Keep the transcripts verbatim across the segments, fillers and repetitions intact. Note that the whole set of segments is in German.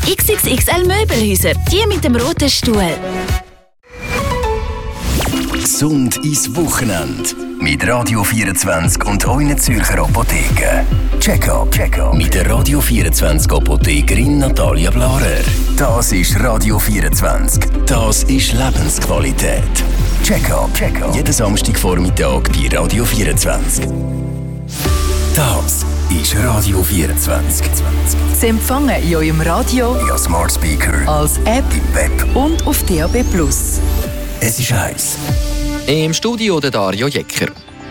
X X X L Möbelhäuser, die mit dem roten Stuhl. Gesund ins Wochenende. Mit Radio vierundzwanzig und euren Zürcher Apotheken. Check-up, Check-up mit der Radio vierundzwanzig Apothekerin Natalia Blarer. Das ist Radio vierundzwanzig. Das ist Lebensqualität. Check-up, Check-up jeden Samstagvormittag bei Radio vierundzwanzig. Das ist Radio vierundzwanzig. Sie empfangen in eurem Radio, via Smart Speaker, als App im Web und auf D A B plus. Es ist heiß. Im Studio der Dario Jecker.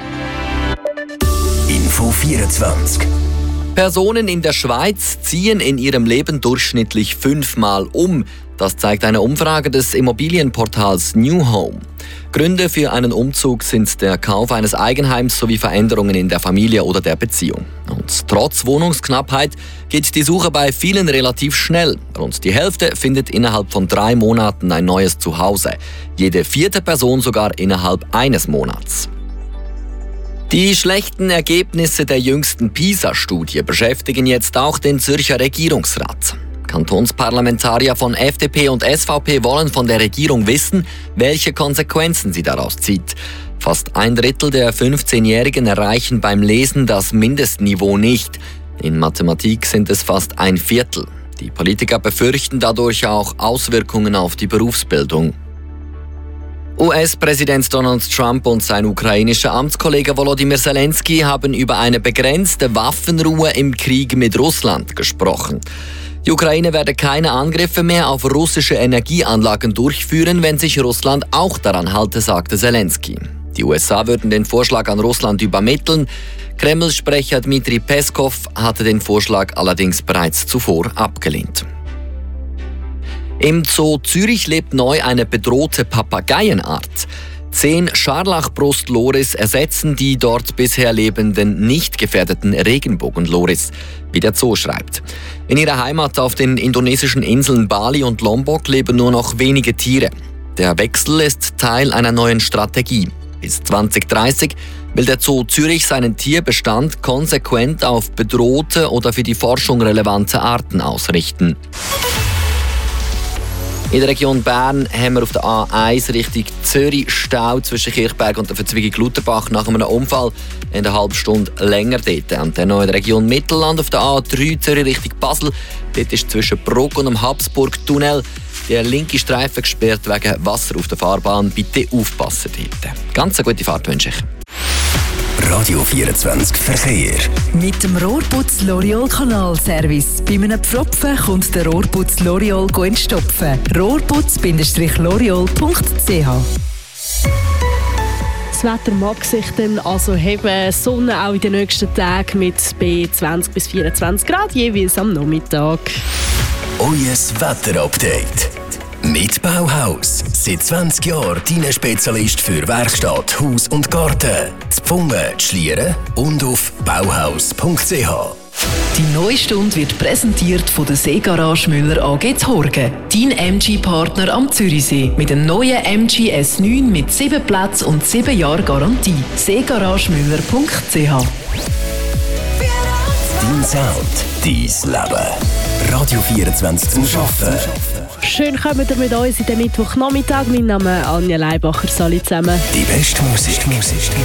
Info vierundzwanzig. Personen in der Schweiz ziehen in ihrem Leben durchschnittlich fünfmal um. Das zeigt eine Umfrage des Immobilienportals New Home. Gründe für einen Umzug sind der Kauf eines Eigenheims sowie Veränderungen in der Familie oder der Beziehung. Und trotz Wohnungsknappheit geht die Suche bei vielen relativ schnell. Rund die Hälfte findet innerhalb von drei Monaten ein neues Zuhause. Jede vierte Person sogar innerhalb eines Monats. Die schlechten Ergebnisse der jüngsten PISA-Studie beschäftigen jetzt auch den Zürcher Regierungsrat. Kantonsparlamentarier von F D P und S V P wollen von der Regierung wissen, welche Konsequenzen sie daraus zieht. Fast ein Drittel der fünfzehnjährigen erreichen beim Lesen das Mindestniveau nicht. In Mathematik sind es fast ein Viertel. Die Politiker befürchten dadurch auch Auswirkungen auf die Berufsbildung. U S-Präsident Donald Trump und sein ukrainischer Amtskollege Volodymyr Zelensky haben über eine begrenzte Waffenruhe im Krieg mit Russland gesprochen. Die Ukraine werde keine Angriffe mehr auf russische Energieanlagen durchführen, wenn sich Russland auch daran halte, sagte Zelensky. Die U S A würden den Vorschlag an Russland übermitteln. Kreml-Sprecher Dmitri Peskov hatte den Vorschlag allerdings bereits zuvor abgelehnt. Im Zoo Zürich lebt neu eine bedrohte Papageienart. Zehn Scharlachbrustloris ersetzen die dort bisher lebenden nicht gefährdeten Regenbogenloris, wie der Zoo schreibt. In ihrer Heimat auf den indonesischen Inseln Bali und Lombok leben nur noch wenige Tiere. Der Wechsel ist Teil einer neuen Strategie. Bis zwanzig dreißig will der Zoo Zürich seinen Tierbestand konsequent auf bedrohte oder für die Forschung relevante Arten ausrichten. In der Region Bern haben wir auf der A eins Richtung Zürich Stau zwischen Kirchberg und der Verzweigung Lutherbach nach einem Unfall eine halbe Stunde länger dort. Und dann noch in der Region Mittelland auf der A drei Zürich Richtung Basel. Dort ist zwischen Bruck und dem Habsburg-Tunnel der linke Streifen gesperrt wegen Wasser auf der Fahrbahn. Bitte aufpassen dort. Ganz eine gute Fahrt wünsche ich. Radio vierundzwanzig Verkehr. Mit dem Rohrputz L'Oreal Kanalservice. Bei einem Pfropfen kommt der Rohrputz L'Oreal entstopfen. rohrputz Loreal punkt c h. Das Wetter mag sich dann also heben. Sonne auch in den nächsten Tagen mit bei zwanzig bis vierundzwanzig Grad, jeweils am Nachmittag. Euer Wetterupdate. Mit Bauhaus. Seit zwanzig Jahren dein Spezialist für Werkstatt, Haus und Garten. Zu Pfungen, Schlieren und auf bauhaus punkt c h. Die neue Stunde wird präsentiert von der Seegarage Müller A G Horgen. Dein M G-Partner am Zürichsee. Mit dem neuen M G S neun mit sieben Plätzen und sieben Jahren Garantie. seegarage müller punkt c h. Dein Sound, dein Leben. Radio vierundzwanzig zum Arbeiten. Schön kommen ihr mit uns in den Mittwochnachmittag. Mein Name ist Anja Leibacher. Salut zusammen. Die beste Musik.